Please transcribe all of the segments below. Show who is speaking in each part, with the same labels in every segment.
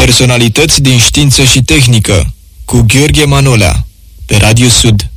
Speaker 1: Personalități din știință și tehnică cu Gheorghe Manolea pe Radio Sud.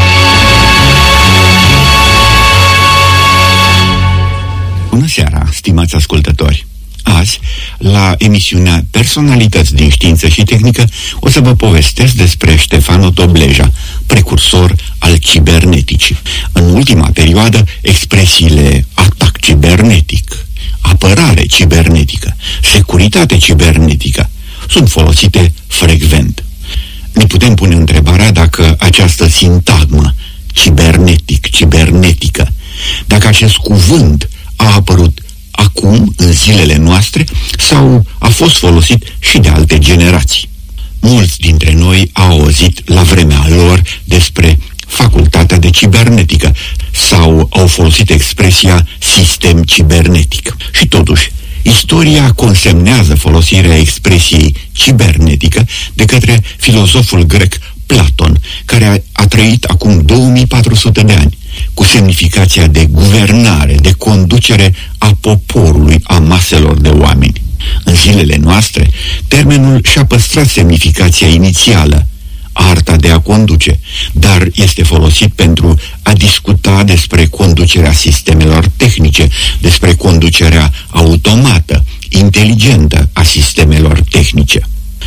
Speaker 2: Bună seara, stimați ascultători! Azi, la emisiunea Personalități din știință și tehnică, o să vă povestesc despre Ștefan Dobleja, precursor al ciberneticii. În ultima perioadă, expresiile atac cibernetic, apărare cibernetică, securitate cibernetică sunt folosite frecvent. Ne putem pune întrebarea dacă această sintagmă cibernetic, cibernetică, dacă acest cuvânt a apărut acum, în zilele noastre, sau a fost folosit și de alte generații. Mulți dintre noi au auzit la vremea lor despre facultatea de cibernetică sau au folosit expresia sistem cibernetic. Și totuși, istoria consemnează folosirea expresiei cibernetică de către filozoful grec Platon, care a trăit acum 2400 de ani, cu semnificația de guvernare, de conducere a poporului, a maselor de oameni. În zilele noastre, termenul și-a păstrat semnificația inițială, arta de a conduce, dar este folosit pentru a discuta despre conducerea sistemelor tehnice, despre conducerea automată, inteligentă a sistemelor tehnice.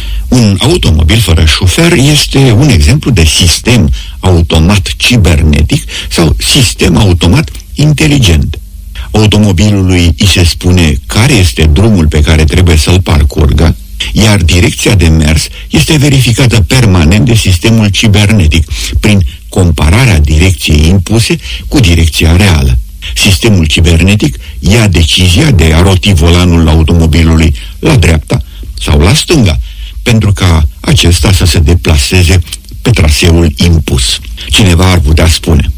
Speaker 2: Un automobil fără șofer este un exemplu de sistem automat cibernetic sau sistem automat inteligent. Automobilului îi se spune care este drumul pe care trebuie să-l parcurgă, iar direcția de mers este verificată permanent de sistemul cibernetic prin compararea direcției impuse cu direcția reală. Sistemul cibernetic ia decizia de a roti volanul automobilului la dreapta sau la stânga, pentru ca acesta să se deplaseze pe traseul impus. Cineva ar putea spune: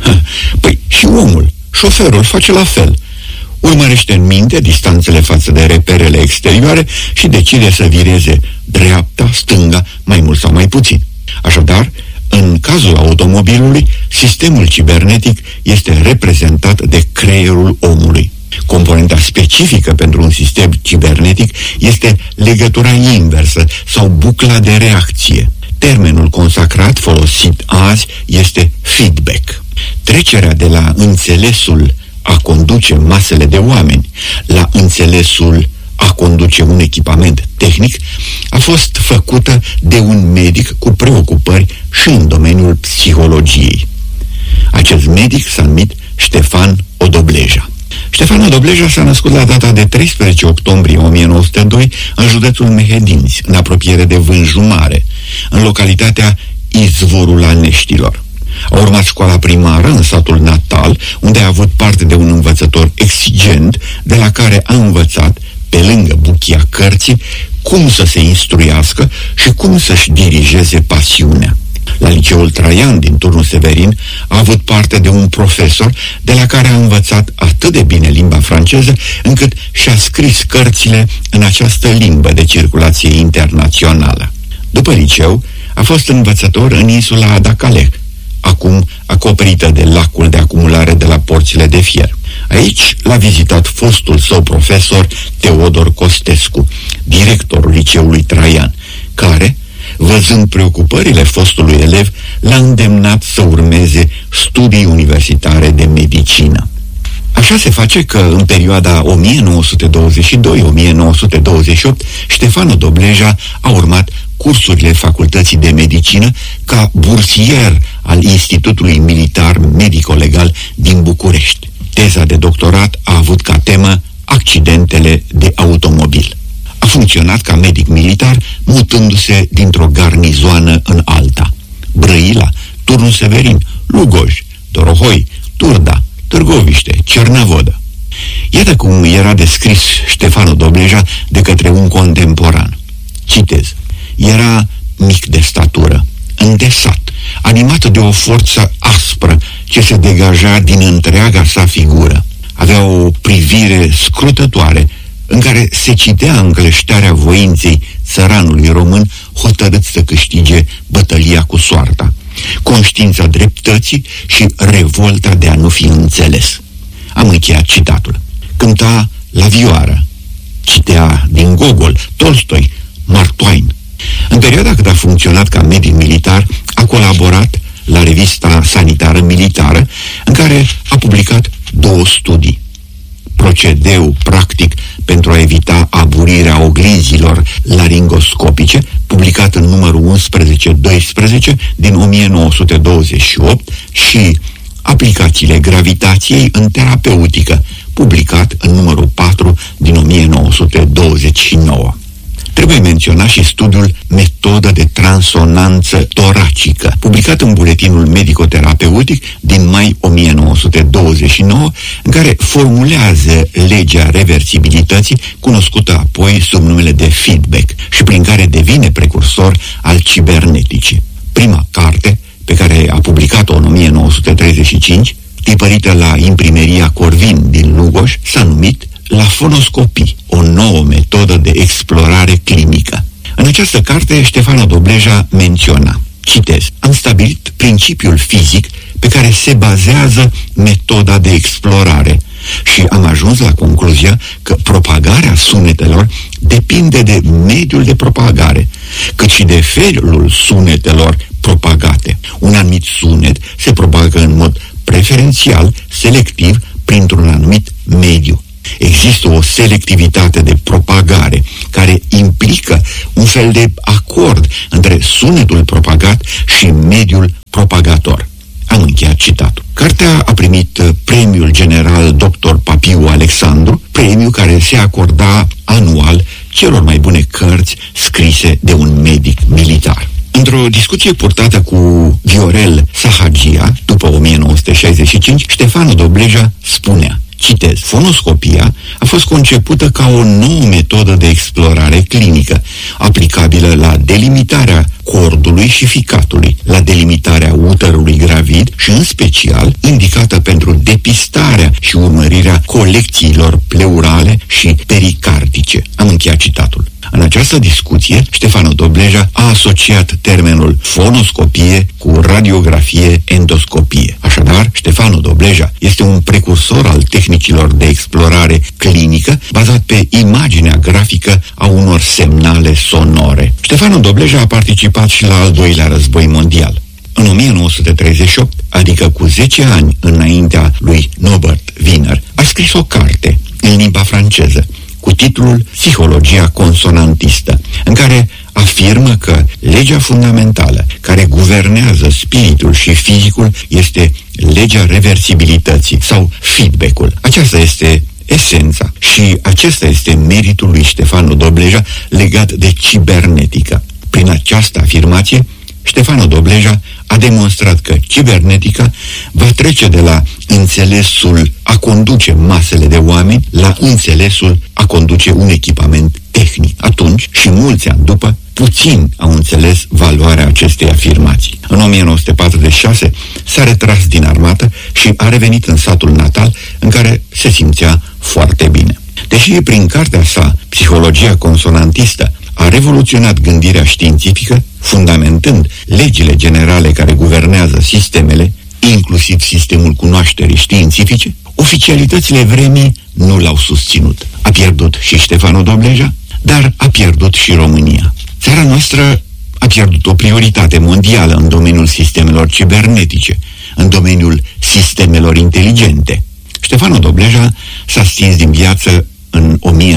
Speaker 2: păi și omul, șoferul, face la fel. Urmărește în minte distanțele față de reperele exterioare și decide să vireze dreapta, stânga, mai mult sau mai puțin. Așadar, în cazul automobilului, sistemul cibernetic este reprezentat de creierul omului. Componenta specifică pentru un sistem cibernetic este legătura inversă sau bucla de reacție. Termenul consacrat folosit azi este feedback. Trecerea de la înțelesul a conduce masele de oameni la înțelesul a conduce un echipament tehnic a fost făcută de un medic cu preocupări și în domeniul psihologiei. Acest medic s-a numit Ștefan Dobleja. Ștefan Dobleja s-a născut la data de 13 octombrie 1902 în județul Mehedinți, în apropiere de Vânju Mare, în localitatea Izvorul Aneștilor. A urmat școala primară în satul natal, unde a avut parte de un învățător exigent, de la care a învățat, pe lângă buchia cărții, cum să se instruiască și cum să-și dirigeze pasiunea. La liceul Traian din Turnul Severin a avut parte de un profesor de la care a învățat atât de bine limba franceză, încât și-a scris cărțile în această limbă de circulație internațională. După liceu, a fost învățător în insula Adacaleh, acum acoperită de lacul de acumulare de la Porțile de Fier. Aici l-a vizitat fostul său profesor Teodor Costescu, directorul liceului Traian, care, văzând preocupările fostului elev, l-a îndemnat să urmeze studii universitare de medicină. Așa se face că în perioada 1922-1928 Ștefan Dobleja a urmat cursurile Facultății de Medicină ca bursier al Institutului Militar Medico-Legal din București. Teza de doctorat a avut ca temă accidentele de automobil. A funcționat ca medic militar, mutându-se dintr-o garnizoană în alta: Brăila, Turnul Severin, Lugoj, Dorohoi, Turda, Târgoviște, Cernavodă. Iată cum era descris Ștefan Dobleja de către un contemporan. Citez: era mic de statură, îndesat, animat de o forță aspră ce se degaja din întreaga sa figură. Avea o privire scrutătoare, în care se citea încleștarea voinței țăranului român hotărât să câștige bătălia cu soarta, conștiința dreptății și revolta de a nu fi înțeles. Am încheiat citatul. Cânta la vioară, citea din Gogol, Tolstoi, Mark Twain. În perioada când a funcționat ca medic militar, a colaborat la revista sanitară militară, în care a publicat 2 studii. Procedeu practic pentru a evita aburirea oglinzilor laringoscopice, publicat în numărul 11-12 din 1928, și Aplicațiile gravitației în terapeutică, publicat în numărul 4 din 1929. Trebuie menționat și studiul Metodă de transonanță toracică, publicat în Buletinul Medico-Terapeutic din mai 1929, în care formulează legea reversibilității, cunoscută apoi sub numele de feedback, și prin care devine precursor al ciberneticii. Prima carte, pe care a publicat-o în 1935, tipărită la imprimeria Corvin din Lugoj, s-a numit La fonoscopii, o nouă metodă de explorare clinică. În această carte, Ștefano Dobleja menționa, citez, am stabilit principiul fizic pe care se bazează metoda de explorare și am ajuns la concluzia că propagarea sunetelor depinde de mediul de propagare, cât și de felul sunetelor propagate. Un anumit sunet se propagă în mod preferențial, selectiv, printr-un anumit mediu. Există o selectivitate de propagare care implică un fel de acord între sunetul propagat și mediul propagator. Am încheiat citatul. Cartea a primit premiul general Dr. Papiu Alexandru, premiu care se acorda anual celor mai bune cărți scrise de un medic militar. Într-o discuție purtată cu Viorel Sahagia, după 1965, Ștefano Dobleja spunea, citez, fonoscopia a fost concepută ca o nouă metodă de explorare clinică, aplicabilă la delimitarea cordului și ficatului, la delimitarea uterului gravid și, în special, indicată pentru depistarea și urmărirea colecțiilor pleurale și pericardice. Am încheiat citatul. În această discuție, Ștefano Dobleja a asociat termenul fonoscopie cu radiografie-endoscopie. Așadar, Ștefano Dobleja este un precursor al tehnicilor de explorare clinică bazat pe imaginea grafică a unor semnale sonore. Ștefano Dobleja a participat și la al doilea război mondial. În 1938, adică cu 10 ani înaintea lui Norbert Wiener, a scris o carte în limba franceză cu titlul Psihologia consonantistă, în care afirmă că legea fundamentală care guvernează spiritul și fizicul este legea reversibilității sau feedback-ul. Aceasta este esența și acesta este meritul lui Ștefano Dobleja legat de cibernetică. Prin această afirmație, Ștefano Dobleja a demonstrat că cibernetica va trece de la înțelesul a conduce masele de oameni la înțelesul a conduce un echipament tehnic. Atunci, și mulți ani după, puțin au înțeles valoarea acestei afirmații. În 1946 s-a retras din armată și a revenit în satul natal, în care se simțea foarte bine. Deși prin cartea sa, Psihologia consonantistă, a revoluționat gândirea științifică, fundamentând legile generale care guvernează sistemele, inclusiv sistemul cunoașterii științifice, oficialitățile vremii nu l-au susținut. A pierdut și Ștefano Dobleja, dar a pierdut și România. Țara noastră a pierdut o prioritate mondială în domeniul sistemelor cibernetice, în domeniul sistemelor inteligente. Ștefano Dobleja s-a stins din viață în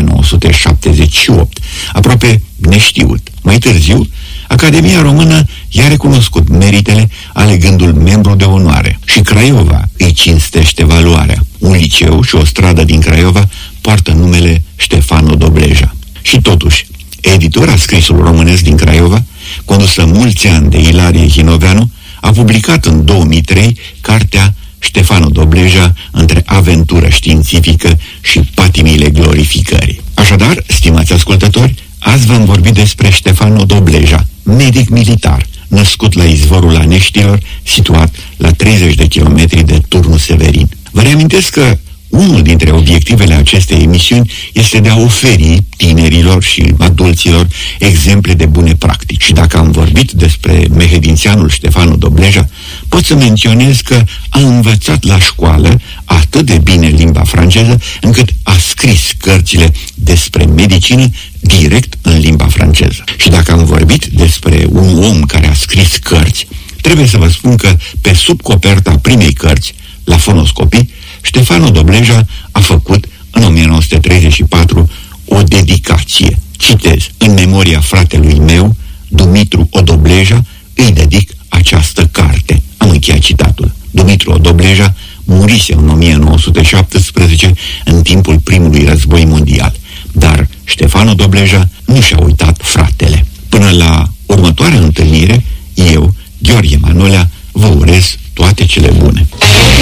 Speaker 2: 1978, aproape neștiut. Mai târziu, Academia Română i-a recunoscut meritele, alegându-l membru de onoare. Și Craiova îi cinstește valoarea. Un liceu și o stradă din Craiova poartă numele Ștefano Dobleja. Și totuși, editura Scrisul Românesc din Craiova, condusă mulți ani de Ilarie Hinoveanu, a publicat în 2003 cartea Ștefano Dobleja între aventură științifică și patimile glorificării. Așadar, stimați ascultători, azi v-am vorbit despre Ștefano Dobleja, medic militar, născut la izvorul Aneștilor, situat la 30 de kilometri de Turnul Severin. Vă reamintesc că unul dintre obiectivele acestei emisiuni este de a oferi tinerilor și adulților exemple de bune practici. Și dacă am vorbit despre mehedințianul Ștefano Dobleja, pot să menționez că a învățat la școală atât de bine limba franceză, încât a scris cărțile despre medicină direct în în limba franceză. Și dacă am vorbit despre un om care a scris cărți, trebuie să vă spun că pe sub coperta primei cărți, La fonoscopii, Ștefano Dobleja a făcut în 1934 o dedicație. Citez: în memoria fratelui meu, Dumitru Odobleja, îi dedic această carte. Am încheiat citatul. Dumitru Odobleja murise în 1917 în timpul primului război mondial. Dar Ștefano Dobleja nu și-a uitat fratele. Până la următoarea întâlnire, eu, Gheorghe Manolea, vă urez toate cele bune.